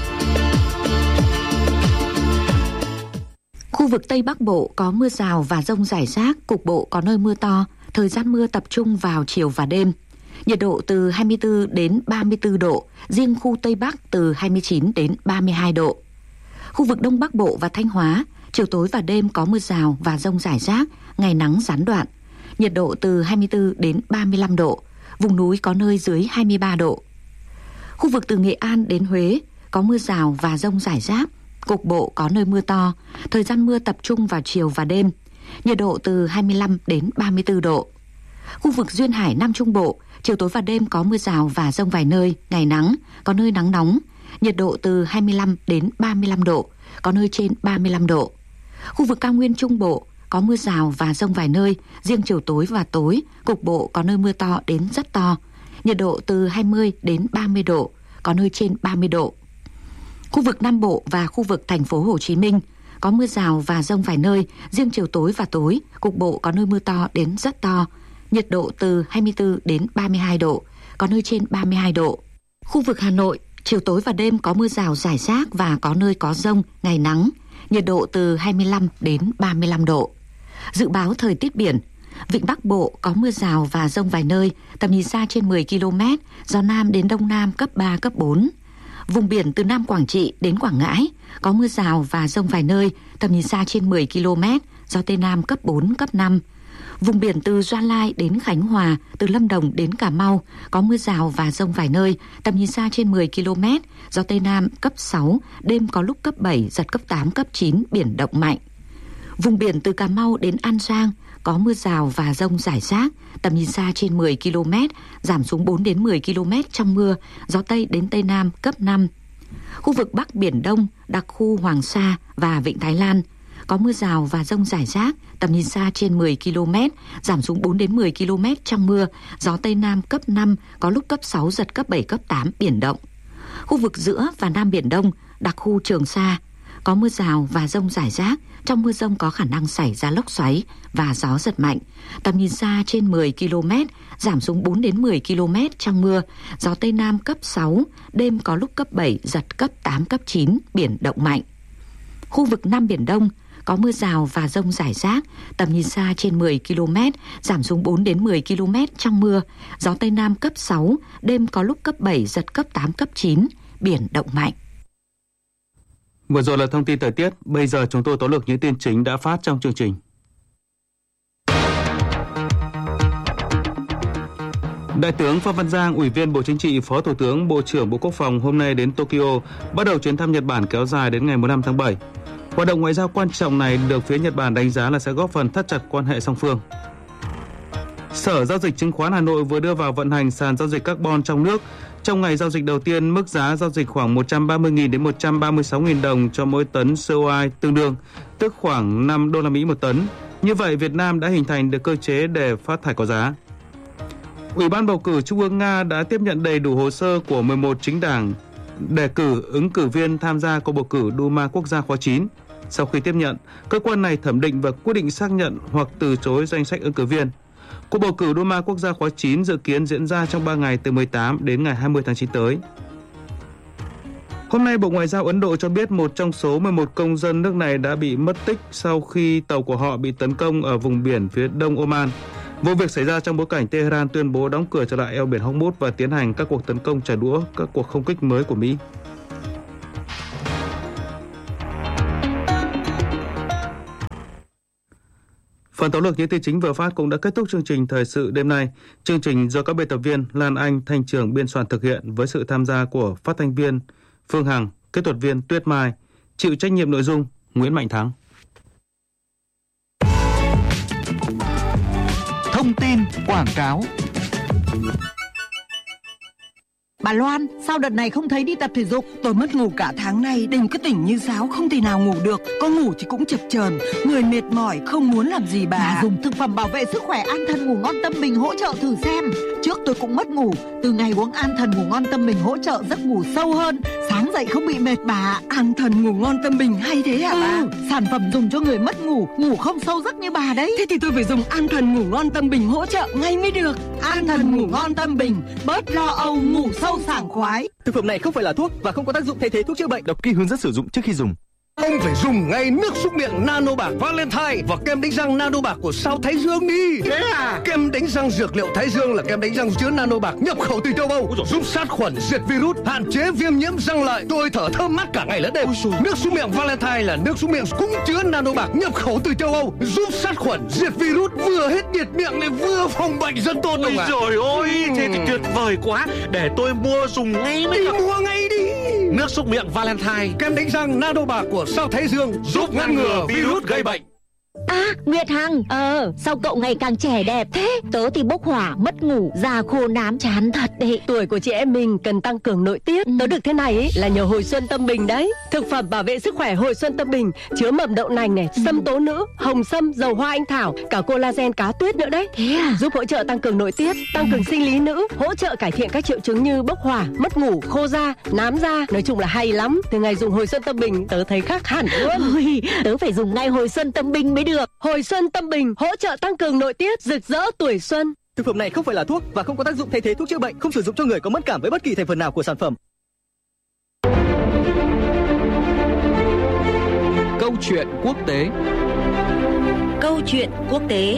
Khu vực Tây Bắc Bộ có mưa rào và dông rải rác, cục bộ có nơi mưa to, thời gian mưa tập trung vào chiều và đêm. Nhiệt độ từ hai mươi tư đến ba mươi tư độ, riêng khu Tây Bắc từ hai mươi chín đến ba mươi hai độ. Khu vực Đông Bắc Bộ và Thanh Hóa, chiều tối và đêm có mưa rào và dông rải rác, ngày nắng gián đoạn. Nhiệt độ từ hai mươi tư đến ba mươi lăm độ, vùng núi có nơi dưới hai mươi ba độ. Khu vực từ Nghệ An đến Huế có mưa rào và dông rải rác, cục bộ có nơi mưa to, thời gian mưa tập trung vào chiều và đêm. Nhiệt độ từ hai mươi lăm đến ba mươi tư độ. Khu vực Duyên Hải Nam Trung Bộ, chiều tối và đêm có mưa rào và dông vài nơi, ngày nắng, có nơi nắng nóng. Nhiệt độ từ hai mươi lăm đến ba mươi lăm độ, có nơi trên ba mươi lăm độ. Khu vực Cao Nguyên Trung Bộ có mưa rào và dông vài nơi, riêng chiều tối và tối, cục bộ có nơi mưa to đến rất to. Nhiệt độ từ hai mươi đến ba mươi độ, có nơi trên ba mươi độ. Khu vực Nam Bộ và khu vực thành phố Hồ Chí Minh có mưa rào và dông vài nơi, riêng chiều tối và tối, cục bộ có nơi mưa to đến rất to. Nhiệt độ từ hai mươi tư đến ba mươi hai độ, có nơi trên ba mươi hai độ. Khu vực Hà Nội, Chiều tối và đêm có mưa rào rải rác và có nơi có dông, ngày nắng, nhiệt độ từ hai mươi lăm đến ba mươi lăm độ. Dự báo thời tiết biển, vịnh Bắc Bộ có mưa rào và dông vài nơi, tầm nhìn xa trên mười ki lô mét, gió Nam đến Đông Nam cấp ba, cấp bốn. Vùng biển từ Nam Quảng Trị đến Quảng Ngãi có mưa rào và dông vài nơi, tầm nhìn xa trên mười ki lô mét, gió Tây Nam cấp bốn, cấp năm. Vùng biển từ Gia Lai đến Khánh Hòa, từ Lâm Đồng đến Cà Mau có mưa rào và dông vài nơi, tầm nhìn xa trên mười ki lô mét, gió Tây Nam cấp sáu, đêm có lúc cấp bảy, giật cấp tám, cấp chín, biển động mạnh. Vùng biển từ Cà Mau đến An Giang có mưa rào và dông rải rác, tầm nhìn xa trên mười ki lô mét, giảm xuống bốn đến mười ki lô mét trong mưa, gió Tây đến Tây Nam cấp năm. Khu vực Bắc Biển Đông, đặc khu Hoàng Sa và Vịnh Thái Lan có mưa rào và dông rải rác, tầm nhìn xa trên mười ki lô mét, giảm xuống bốn đến mười ki lô mét trong mưa, gió Tây Nam cấp năm, có lúc cấp sáu, giật cấp bảy, cấp tám, biển động. Khu vực giữa và Nam Biển Đông, đặc khu Trường Sa có mưa rào và dông rải rác, trong mưa dông có khả năng xảy ra lốc xoáy và gió giật mạnh, tầm nhìn xa trên mười ki lô mét, giảm xuống bốn đến mười ki lô mét trong mưa, gió Tây Nam cấp sáu, đêm có lúc cấp bảy, giật cấp tám, cấp chín, biển động mạnh. Khu vực Nam Biển Đông có mưa rào và dông rải rác, tầm nhìn xa trên mười ki lô mét, giảm xuống bốn đến mười ki lô mét trong mưa, gió Tây Nam cấp sáu, đêm có lúc cấp bảy, giật cấp tám, cấp chín, biển động mạnh. Vừa rồi là thông tin thời tiết, bây giờ chúng tôi tóm lược những tin chính đã phát trong chương trình. Đại tướng Phan Văn Giang, Ủy viên Bộ Chính trị, Phó Thủ tướng, Bộ trưởng Bộ Quốc phòng hôm nay đến Tokyo, bắt đầu chuyến thăm Nhật Bản kéo dài đến ngày mười lăm tháng bảy. Hoạt động ngoại giao quan trọng này được phía Nhật Bản đánh giá là sẽ góp phần thắt chặt quan hệ song phương. Sở Giao dịch Chứng khoán Hà Nội vừa đưa vào vận hành sàn giao dịch carbon trong nước. Trong ngày giao dịch đầu tiên, mức giá giao dịch khoảng một trăm ba mươi nghìn đến một trăm ba mươi sáu nghìn đồng cho mỗi tấn xê o hai tương đương, tức khoảng năm đô la Mỹ một tấn. Như vậy, Việt Nam đã hình thành được cơ chế để phát thải có giá. Ủy ban bầu cử Trung ương Nga đã tiếp nhận đầy đủ hồ sơ của mười một chính đảng đề cử ứng cử viên tham gia cuộc bầu cử Duma Quốc gia khóa chín. Sau khi tiếp nhận, cơ quan này thẩm định và quyết định xác nhận hoặc từ chối danh sách ứng cử viên. Cuộc bầu cử Duma Quốc gia khóa chín dự kiến diễn ra trong ba ngày từ mười tám đến ngày hai mươi tháng chín tới. Hôm nay, Bộ Ngoại giao Ấn Độ cho biết một trong số mười một công dân nước này đã bị mất tích sau khi tàu của họ bị tấn công ở vùng biển phía đông Oman. Vụ việc xảy ra trong bối cảnh Tehran tuyên bố đóng cửa trở lại eo biển Hormuz và tiến hành các cuộc tấn công trả đũa các cuộc không kích mới của Mỹ. Phần tóm lược những tin chính vừa phát cũng đã kết thúc chương trình thời sự đêm nay. Chương trình do các biên tập viên Lan Anh, Thanh Trường biên soạn thực hiện với sự tham gia của phát thanh viên Phương Hằng, kỹ thuật viên Tuyết Mai, chịu trách nhiệm nội dung Nguyễn Mạnh Thắng. Thông tin quảng cáo. Bà Loan, sao đợt này không thấy đi tập thể dục? Tôi mất ngủ cả tháng nay, đêm cứ tỉnh như sáo, không thể nào ngủ được. Có ngủ thì cũng chập chờn, người mệt mỏi, không muốn làm gì bà. Bà dùng thực phẩm bảo vệ sức khỏe An Thần Ngủ Ngon Tâm Bình hỗ trợ thử xem. Trước tôi cũng mất ngủ, từ ngày uống An Thần Ngủ Ngon Tâm Bình hỗ trợ giấc ngủ sâu hơn, sáng dậy không bị mệt bà. An Thần Ngủ Ngon Tâm Bình hay thế hả ừ, bà? Sản phẩm dùng cho người mất ngủ, ngủ không sâu giấc như bà đấy. Thế thì tôi phải dùng An Thần Ngủ Ngon Tâm Bình hỗ trợ ngay mới được. An Thần Ngủ Ngon Tâm Bình, bớt lo âu, ngủ sâu sảng khoái. Thực phẩm này không phải là thuốc và không có tác dụng thay thế thuốc chữa bệnh. Đọc kỹ hướng dẫn sử dụng trước khi dùng. Ông phải dùng ngay nước súc miệng Nano Bạc Valentine và kem đánh răng Nano Bạc của Sao Thái Dương đi. Thế à? Kem đánh răng dược liệu Thái Dương là kem đánh răng chứa Nano Bạc nhập khẩu từ châu Âu, giúp sát khuẩn, diệt virus, hạn chế viêm nhiễm răng lợi. Tôi thở thơm mát cả ngày lẫn đêm. Nước súc miệng Valentine là nước súc miệng cũng chứa Nano Bạc nhập khẩu từ châu Âu, giúp sát khuẩn, diệt virus, vừa hết nhiệt miệng lại vừa phòng bệnh rất tốt. Ôi trời ơi, thế thì tuyệt vời quá. Để tôi mua dùng ngay mới được. Mua ngay đi. Nước súc miệng Valentine, kem đánh răng Nano Bạc của Sao Thái Dương, giúp ngăn ngừa virus gây bệnh. À, Nguyệt Hằng, ờ, sao cậu ngày càng trẻ đẹp thế? Tớ thì bốc hỏa, mất ngủ, da khô nám chán thật đấy. Tuổi của chị em mình cần tăng cường nội tiết. Ừ. Tớ được thế này ấy, là nhờ Hồi Xuân Tâm Bình đấy. Thực phẩm bảo vệ sức khỏe Hồi Xuân Tâm Bình chứa mầm đậu nành này, ừ. sâm tố nữ, hồng sâm, dầu hoa anh thảo, cả collagen cá tuyết nữa đấy. Thế à? Giúp hỗ trợ tăng cường nội tiết, tăng cường sinh lý nữ, hỗ trợ cải thiện các triệu chứng như bốc hỏa, mất ngủ, khô da, nám da. Nói chung là hay lắm. Từ ngày dùng Hồi Xuân Tâm Bình, tớ thấy khác hẳn luôn. Ôi, tớ phải dùng ngay Hồi Xuân Tâm Bình mới được. Hồi Xuân Tâm Bình hỗ trợ tăng cường nội tiết, rực rỡ tuổi xuân. Thực phẩm này không phải là thuốc và không có tác dụng thay thế thuốc chữa bệnh, không sử dụng cho người có mất cảm với bất kỳ thành phần nào của sản phẩm. Câu chuyện quốc tế. Câu chuyện quốc tế.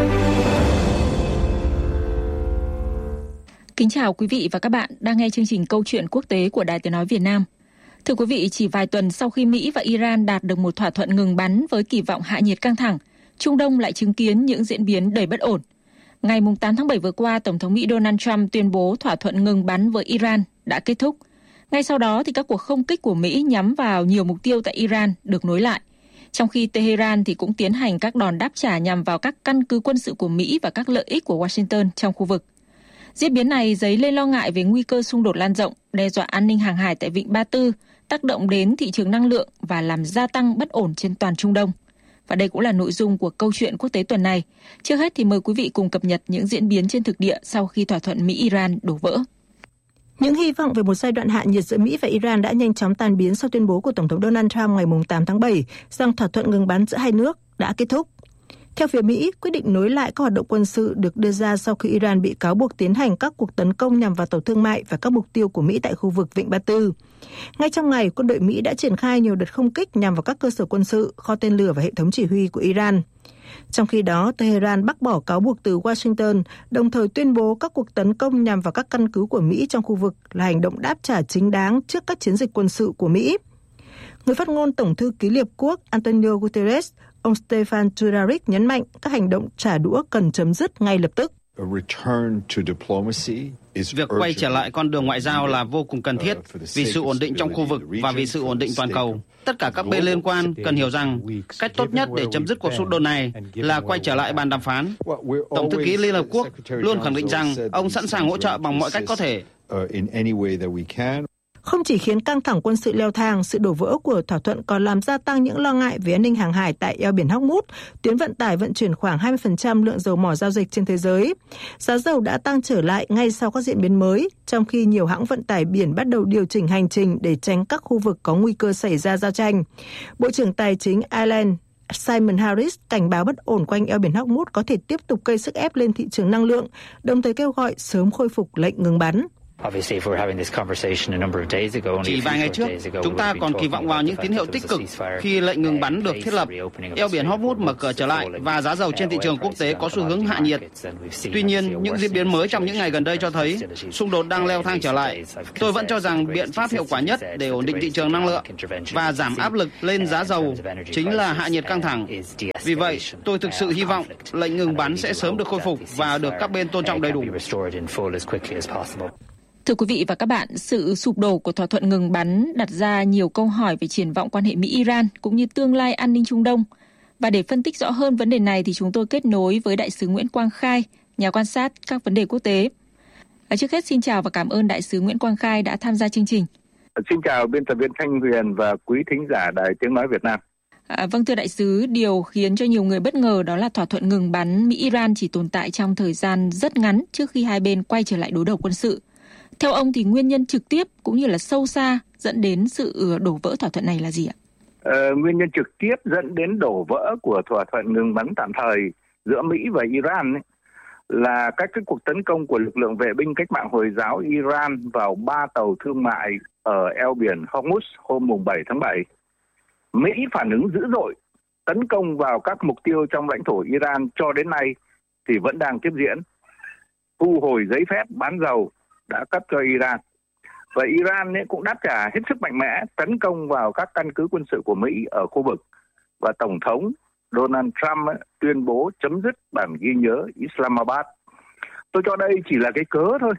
Kính chào quý vị và các bạn đang nghe chương trình Câu chuyện quốc tế của Đài Tiếng nói Việt Nam. Thưa quý vị, chỉ vài tuần sau khi Mỹ và Iran đạt được một thỏa thuận ngừng bắn với kỳ vọng hạ nhiệt căng thẳng, Trung Đông lại chứng kiến những diễn biến đầy bất ổn. Ngày tám tháng bảy vừa qua, Tổng thống Mỹ Donald Trump tuyên bố thỏa thuận ngừng bắn với Iran đã kết thúc. Ngay sau đó, thì các cuộc không kích của Mỹ nhắm vào nhiều mục tiêu tại Iran được nối lại. Trong khi Tehran thì cũng tiến hành các đòn đáp trả nhằm vào các căn cứ quân sự của Mỹ và các lợi ích của Washington trong khu vực. Diễn biến này dấy lên lo ngại về nguy cơ xung đột lan rộng, đe dọa an ninh hàng hải tại Vịnh Ba Tư, tác động đến thị trường năng lượng và làm gia tăng bất ổn trên toàn Trung Đông. Và đây cũng là nội dung của Câu chuyện quốc tế tuần này. Trước hết thì mời quý vị cùng cập nhật những diễn biến trên thực địa sau khi thỏa thuận Mỹ-Iran đổ vỡ. Những hy vọng về một giai đoạn hạ nhiệt giữa Mỹ và Iran đã nhanh chóng tan biến sau tuyên bố của Tổng thống Donald Trump ngày tám tháng bảy rằng thỏa thuận ngừng bắn giữa hai nước đã kết thúc. Theo phía Mỹ, quyết định nối lại các hoạt động quân sự được đưa ra sau khi Iran bị cáo buộc tiến hành các cuộc tấn công nhằm vào tàu thương mại và các mục tiêu của Mỹ tại khu vực Vịnh Ba Tư. Ngay trong ngày, quân đội Mỹ đã triển khai nhiều đợt không kích nhằm vào các cơ sở quân sự, kho tên lửa và hệ thống chỉ huy của Iran. Trong khi đó, Tehran bác bỏ cáo buộc từ Washington, đồng thời tuyên bố các cuộc tấn công nhằm vào các căn cứ của Mỹ trong khu vực là hành động đáp trả chính đáng trước các chiến dịch quân sự của Mỹ. Người phát ngôn Tổng thư ký Liên Hợp Quốc Antonio Guterres, ông Stefan Dujarric nhấn mạnh các hành động trả đũa cần chấm dứt ngay lập tức. Việc quay trở lại con đường ngoại giao là vô cùng cần thiết vì sự ổn định trong khu vực và vì sự ổn định toàn cầu. Tất cả các bên liên quan cần hiểu rằng cách tốt nhất để chấm dứt cuộc xung đột này là quay trở lại bàn đàm phán. Tổng thư ký Liên Hợp Quốc luôn khẳng định rằng ông sẵn sàng hỗ trợ bằng mọi cách có thể. Không chỉ khiến căng thẳng quân sự leo thang, sự đổ vỡ của thỏa thuận còn làm gia tăng những lo ngại về an ninh hàng hải tại eo biển Hormuz, tuyến vận tải vận chuyển khoảng hai mươi phần trăm lượng dầu mỏ giao dịch trên thế giới. Giá dầu đã tăng trở lại ngay sau các diễn biến mới, trong khi nhiều hãng vận tải biển bắt đầu điều chỉnh hành trình để tránh các khu vực có nguy cơ xảy ra giao tranh. Bộ trưởng Tài chính Ireland Simon Harris cảnh báo bất ổn quanh eo biển Hormuz có thể tiếp tục gây sức ép lên thị trường năng lượng, đồng thời kêu gọi sớm khôi phục lệnh ngừng bắn. Chỉ vài ngày trước, chúng ta còn kỳ vọng vào những tín hiệu tích cực khi lệnh ngừng bắn được thiết lập, eo biển Hormuz mở cửa trở lại và giá dầu trên thị trường quốc tế có xu hướng hạ nhiệt. Tuy nhiên, những diễn biến mới trong những ngày gần đây cho thấy xung đột đang leo thang trở lại. Tôi vẫn cho rằng biện pháp hiệu quả nhất để ổn định thị trường năng lượng và giảm áp lực lên giá dầu chính là hạ nhiệt căng thẳng. Vì vậy, tôi thực sự hy vọng lệnh ngừng bắn sẽ sớm được khôi phục và được các bên tôn trọng đầy đủ. Thưa quý vị và các bạn, sự sụp đổ của thỏa thuận ngừng bắn đặt ra nhiều câu hỏi về triển vọng quan hệ Mỹ-Iran cũng như tương lai an ninh Trung Đông. Và để phân tích rõ hơn vấn đề này thì chúng tôi kết nối với Đại sứ Nguyễn Quang Khai, nhà quan sát các vấn đề quốc tế. À, trước hết xin chào và cảm ơn Đại sứ Nguyễn Quang Khai đã tham gia chương trình. Xin chào biên tập viên Thanh Huyền và quý thính giả Đài Tiếng nói Việt Nam. À, vâng thưa đại sứ, điều khiến cho nhiều người bất ngờ đó là thỏa thuận ngừng bắn Mỹ-Iran chỉ tồn tại trong thời gian rất ngắn trước khi hai bên quay trở lại đối đầu quân sự. Theo ông thì nguyên nhân trực tiếp cũng như là sâu xa dẫn đến sự đổ vỡ thỏa thuận này là gì ạ? Ờ, nguyên nhân trực tiếp dẫn đến đổ vỡ của thỏa thuận ngừng bắn tạm thời giữa Mỹ và Iran ấy, là các cái cuộc tấn công của lực lượng vệ binh cách mạng Hồi giáo Iran vào ba tàu thương mại ở eo biển Hormuz hôm bảy tháng bảy. Mỹ phản ứng dữ dội, tấn công vào các mục tiêu trong lãnh thổ Iran cho đến nay thì vẫn đang tiếp diễn. Thu hồi giấy phép bán dầu đã cấp cho Iran. Và Iran ấy cũng đáp trả hết sức mạnh mẽ, tấn công vào các căn cứ quân sự của Mỹ ở khu vực. Và Tổng thống Donald Trump ấy, tuyên bố chấm dứt bản ghi nhớ Islamabad. Tôi cho đây chỉ là cái cớ thôi.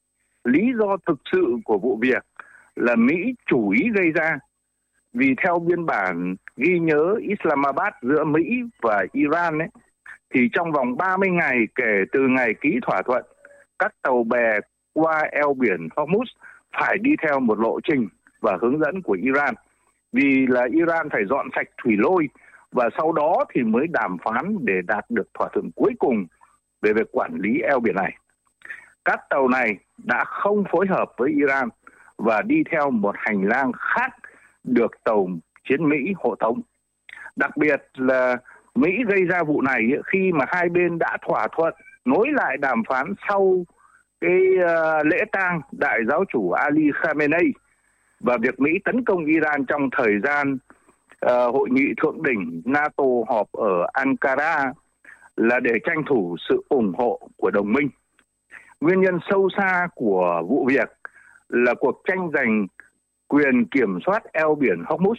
Lý do thực sự của vụ việc là Mỹ chủ ý gây ra. Vì theo biên bản ghi nhớ Islamabad giữa Mỹ và Iran ấy, thì trong vòng ba mươi ngày kể từ ngày ký thỏa thuận, các tàu bè qua eo biển Hormuz phải đi theo một lộ trình và hướng dẫn của Iran. Vì là Iran phải dọn sạch thủy lôi và sau đó thì mới đàm phán để đạt được thỏa thuận cuối cùng về việc quản lý eo biển này. Các tàu này đã không phối hợp với Iran và đi theo một hành lang khác được tàu chiến Mỹ hộ tống. Đặc biệt là Mỹ gây ra vụ này khi mà hai bên đã thỏa thuận nối lại đàm phán sau cái uh, lễ tang đại giáo chủ Ali Khamenei và việc Mỹ tấn công Iran trong thời gian uh, hội nghị thượng đỉnh NATO họp ở Ankara là để tranh thủ sự ủng hộ của đồng minh. Nguyên nhân sâu xa của vụ việc là cuộc tranh giành quyền kiểm soát eo biển Hormuz.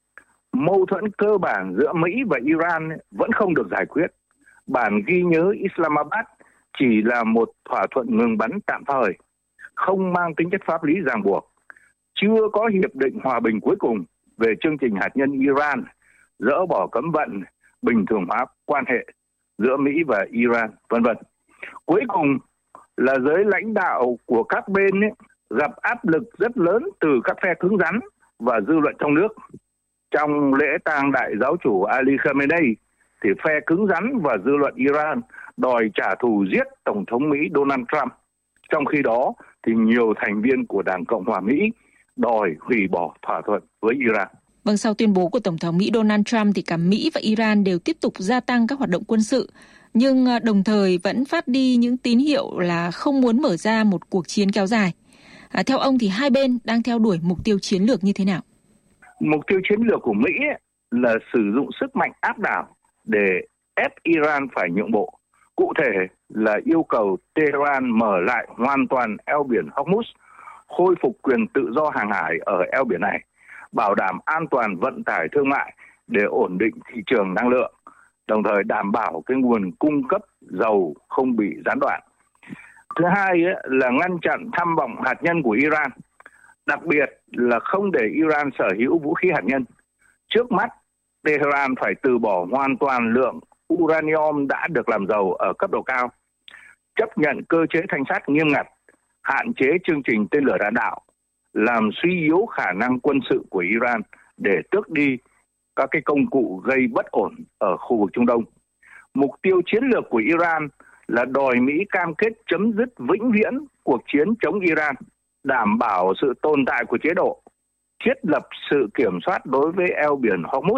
Mâu thuẫn cơ bản giữa Mỹ và Iran vẫn không được giải quyết. Bản ghi nhớ Islamabad chỉ là một thỏa thuận ngừng bắn tạm thời, không mang tính chất pháp lý ràng buộc. Chưa có hiệp định hòa bình cuối cùng về chương trình hạt nhân Iran, dỡ bỏ cấm vận, bình thường hóa quan hệ giữa Mỹ và Iran, vân vân. Cuối cùng là giới lãnh đạo của các bên ấy, gặp áp lực rất lớn từ các phe cứng rắn và dư luận trong nước. Trong lễ tang đại giáo chủ Ali Khamenei thì phe cứng rắn và dư luận Iran đòi trả thù giết Tổng thống Mỹ Donald Trump. Trong khi đó thì nhiều thành viên của Đảng Cộng hòa Mỹ đòi hủy bỏ thỏa thuận với Iran. Vâng, sau tuyên bố của Tổng thống Mỹ Donald Trump thì cả Mỹ và Iran đều tiếp tục gia tăng các hoạt động quân sự, nhưng đồng thời vẫn phát đi những tín hiệu là không muốn mở ra một cuộc chiến kéo dài. À, theo ông thì hai bên đang theo đuổi mục tiêu chiến lược như thế nào? Mục tiêu chiến lược của Mỹ là sử dụng sức mạnh áp đảo để ép Iran phải nhượng bộ. Cụ thể là yêu cầu Tehran mở lại hoàn toàn eo biển Hormuz, khôi phục quyền tự do hàng hải ở eo biển này, bảo đảm an toàn vận tải thương mại để ổn định thị trường năng lượng, đồng thời đảm bảo cái nguồn cung cấp dầu không bị gián đoạn. Thứ hai là ngăn chặn tham vọng hạt nhân của Iran, đặc biệt là không để Iran sở hữu vũ khí hạt nhân. Trước mắt, Tehran phải từ bỏ hoàn toàn lượng uranium đã được làm giàu ở cấp độ cao, chấp nhận cơ chế thanh sát nghiêm ngặt, hạn chế chương trình tên lửa đạn đạo, làm suy yếu khả năng quân sự của Iran để tước đi các cái công cụ gây bất ổn ở khu vực Trung Đông. Mục tiêu chiến lược của Iran là đòi Mỹ cam kết chấm dứt vĩnh viễn cuộc chiến chống Iran, đảm bảo sự tồn tại của chế độ, thiết lập sự kiểm soát đối với eo biển Hormuz,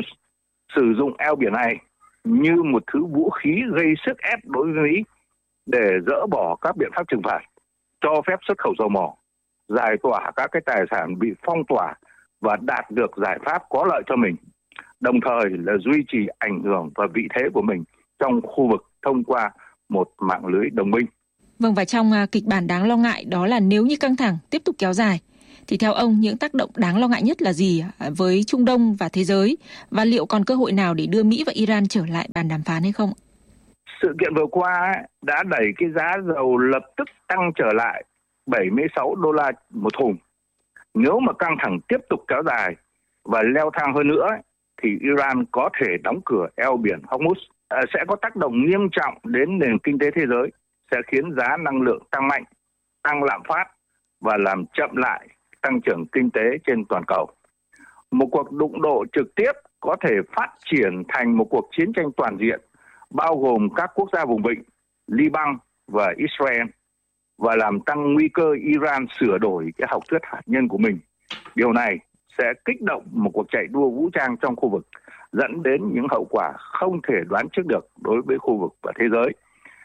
sử dụng eo biển này như một thứ vũ khí gây sức ép đối với Mỹ để dỡ bỏ các biện pháp trừng phạt, cho phép xuất khẩu dầu mỏ, giải tỏa các cái tài sản bị phong tỏa và đạt được giải pháp có lợi cho mình, đồng thời là duy trì ảnh hưởng và vị thế của mình trong khu vực thông qua một mạng lưới đồng minh. Vâng, và trong uh, kịch bản đáng lo ngại đó là nếu như căng thẳng tiếp tục kéo dài, thì theo ông những tác động đáng lo ngại nhất là gì với Trung Đông và thế giới, và liệu còn cơ hội nào để đưa Mỹ và Iran trở lại bàn đàm phán hay không? Sự kiện vừa qua đã đẩy cái giá dầu lập tức tăng trở lại bảy mươi sáu đô la một thùng. Nếu mà căng thẳng tiếp tục kéo dài và leo thang hơn nữa thì Iran có thể đóng cửa eo biển Hormuz, sẽ có tác động nghiêm trọng đến nền kinh tế thế giới, sẽ khiến giá năng lượng tăng mạnh, tăng lạm phát và làm chậm lại tăng trưởng kinh tế trên toàn cầu. Một cuộc đụng độ trực tiếp có thể phát triển thành một cuộc chiến tranh toàn diện, bao gồm các quốc gia vùng vịnh, Liban và Israel, và làm tăng nguy cơ Iran sửa đổi cái học thuyết hạt nhân của mình. Điều này sẽ kích động một cuộc chạy đua vũ trang trong khu vực, dẫn đến những hậu quả không thể đoán trước được đối với khu vực và thế giới.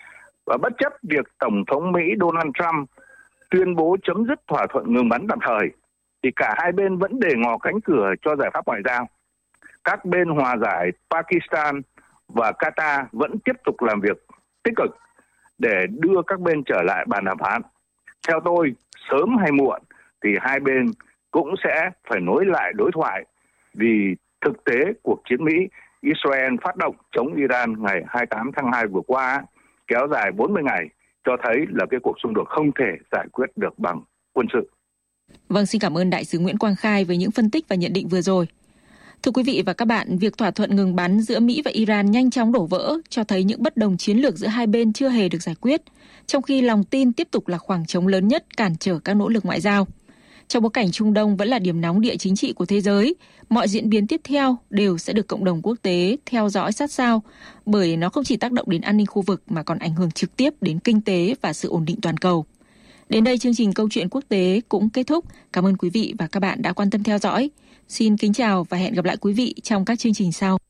Và bất chấp việc Tổng thống Mỹ Donald Trump tuyên bố chấm dứt thỏa thuận ngừng bắn tạm thời, thì cả hai bên vẫn để ngỏ cánh cửa cho giải pháp ngoại giao. Các bên hòa giải Pakistan và Qatar vẫn tiếp tục làm việc tích cực để đưa các bên trở lại bàn đàm phán. Theo tôi, sớm hay muộn thì hai bên cũng sẽ phải nối lại đối thoại, vì thực tế cuộc chiến Mỹ-Israel phát động chống Iran ngày hai mươi tám tháng hai vừa qua kéo dài bốn mươi ngày cho thấy là cái cuộc xung đột không thể giải quyết được bằng quân sự. Vâng, xin cảm ơn Đại sứ Nguyễn Quang Khai với những phân tích và nhận định vừa rồi. Thưa quý vị và các bạn, việc thỏa thuận ngừng bắn giữa Mỹ và Iran nhanh chóng đổ vỡ cho thấy những bất đồng chiến lược giữa hai bên chưa hề được giải quyết, trong khi lòng tin tiếp tục là khoảng trống lớn nhất cản trở các nỗ lực ngoại giao. Trong bối cảnh Trung Đông vẫn là điểm nóng địa chính trị của thế giới, mọi diễn biến tiếp theo đều sẽ được cộng đồng quốc tế theo dõi sát sao, bởi nó không chỉ tác động đến an ninh khu vực mà còn ảnh hưởng trực tiếp đến kinh tế và sự ổn định toàn cầu. Đến đây chương trình Câu chuyện quốc tế cũng kết thúc. Cảm ơn quý vị và các bạn đã quan tâm theo dõi. Xin kính chào và hẹn gặp lại quý vị trong các chương trình sau.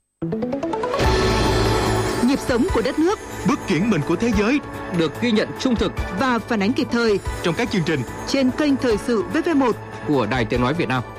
Nhịp sống của đất nước, bước chuyển mình của thế giới được ghi nhận trung thực và phản ánh kịp thời trong các chương trình trên kênh Thời sự vê vê một của Đài Tiếng nói Việt Nam.